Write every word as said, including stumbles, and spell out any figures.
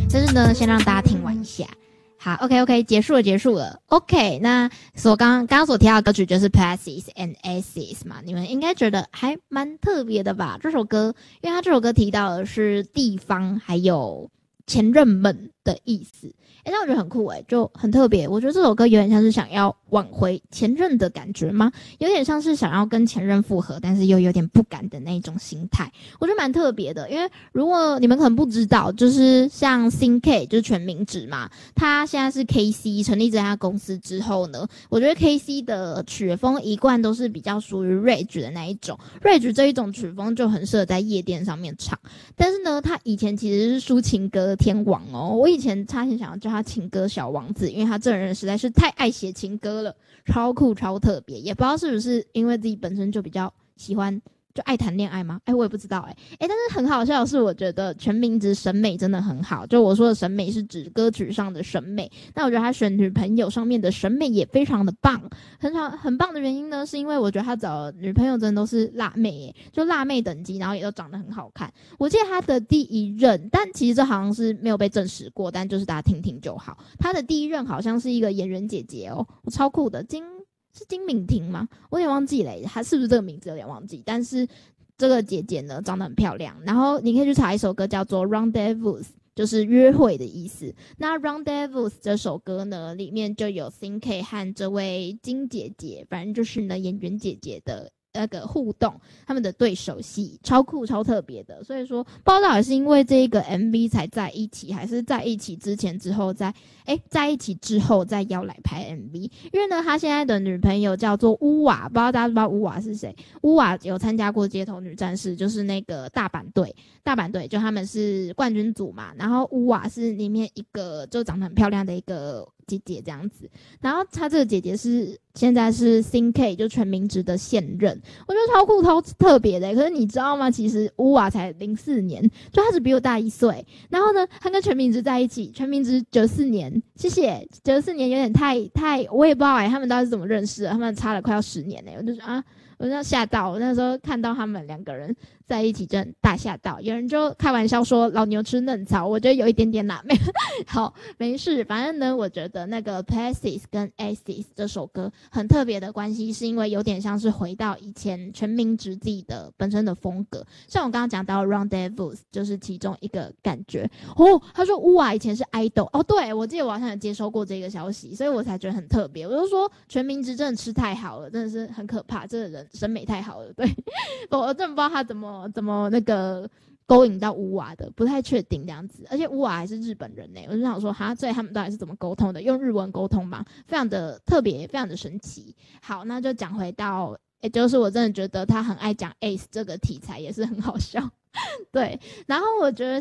但是呢，先让大家听完一下。好 ，OK OK， 结束了，结束了。OK， 那所刚刚刚所提到的歌曲就是 Places and Aces 嘛，你们应该觉得还蛮特别的吧？这首歌，因为它这首歌提到的是地方还有前任们的意思。诶，那我觉得很酷诶，就很特别。我觉得这首歌有点像是想要挽回前任的感觉吗？有点像是想要跟前任复合，但是又有点不敢的那种心态。我觉得蛮特别的，因为如果你们可能不知道，就是像 Sin K 就是全名直嘛，他现在是 K C 成立这家公司之后呢，我觉得 K C 的曲风一贯都是比较属于 Rage 的那一种 ，Rage 这一种曲风就很适合在夜店上面唱。但是呢，他以前其实是抒情歌天王哦，我以前差点想要叫他情歌小王子，因为他这人实在是太爱写情歌了，超酷超特别，也不知道是不是因为自己本身就比较喜欢。就爱谈恋爱吗？哎，我也不知道哎、欸、哎，但是很好笑的是，我觉得全名直审美真的很好。就我说的审美是指歌曲上的审美，那我觉得他选女朋友上面的审美也非常的棒。很好很棒的原因呢，是因为我觉得他找的女朋友真的都是辣妹耶，就辣妹等级，然后也都长得很好看。我记得他的第一任，但其实这好像是没有被证实过，但就是大家听听就好。他的第一任好像是一个演员姐姐哦，超酷的金。是金敏婷吗？我有点忘记了，她是不是这个名字有点忘记。但是这个姐姐呢，长得很漂亮。然后你可以去查一首歌叫做《Rendezvous》，就是约会的意思。那《Rendezvous》这首歌呢，里面就有 Sin K 和这位金姐姐，反正就是呢演员姐姐的那个互动，他们的对手戏超酷超特别的。所以说，不知道到底是因为这个 M V 才在一起，还是在一起之前之后再哎在一起之后再邀来拍 M V。因为呢，他现在的女朋友叫做乌瓦，不知道大家知不知道乌瓦是谁？乌瓦有参加过街头女战士，就是那个大阪队，大阪队就他们是冠军组嘛。然后乌瓦是里面一个就长得很漂亮的一个姐姐这样子。然后她这个姐姐是现在是 Sin K 就全名直的现任，我觉得超酷超特别的、欸。可是你知道吗？其实乌瓦才零四年，就他只比我大一岁。然后呢，他跟全名直在一起，全名直九四年，谢谢九四年有点太太，我也不知道哎、欸，他们到底是怎么认识的？他们差了快要十年呢、欸，我就说啊。我那吓到，我那时候看到他们两个人在一起，真的大吓到。有人就开玩笑说老牛吃嫩草，我觉得有一点点辣妹。好，没事，反正呢，我觉得那个 Places 跟 Aces 这首歌很特别的关系，是因为有点像是回到以前全民直自己的本身的风格。像我刚刚讲到 Rendezvous 就是其中一个感觉。哦，他说乌瓦以前是 idol， 哦，对，我记得我好像有接收过这个消息，所以我才觉得很特别。我就说全民直真的吃太好了，真的是很可怕，这个人。审美太好了，对，我真的不知道他怎么怎么那个勾引到乌瓦的，不太确定这样子。而且乌瓦还是日本人呢、欸，我就想说，哈，所以他们到底是怎么沟通的？用日文沟通吗？非常的特别，非常的神奇。好，那就讲回到，也就是我真的觉得他很爱讲 Ace 这个题材，也是很好笑。对，然后我觉得